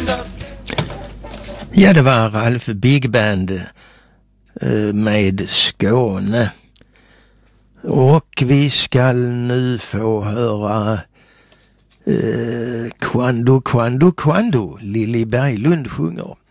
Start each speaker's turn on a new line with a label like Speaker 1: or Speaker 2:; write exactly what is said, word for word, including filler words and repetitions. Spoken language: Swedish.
Speaker 1: Ja, det var Ralf Big Band eh, med Skåne. Och vi ska nu få höra eh, Quando, Quando, Quando Lilly Berglund sjunger.